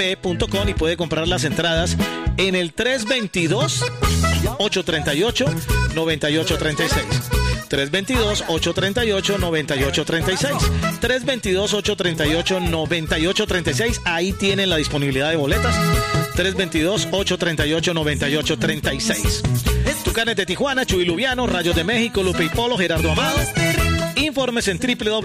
.com y puede comprar las entradas en el 322-838-9836. 322-838-9836. 322-838-9836. Ahí tienen la disponibilidad de boletas. 322-838-9836. Tucanes de Tijuana, Chuy Luviano, Rayos de México, Lupe y Polo, Gerardo Amado. Informes en www